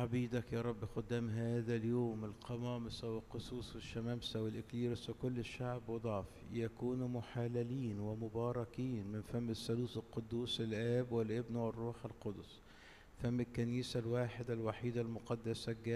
عبيدك يا رب خدام هذا اليوم، القمامسة والقسوس والشمامسة والإكليروس وكل الشعب وضعف، يكونوا محللين ومباركين من فم الثالوث القدوس الآب والابن والروح القدس، فم الكنيسة الواحدة الوحيدة المقدسة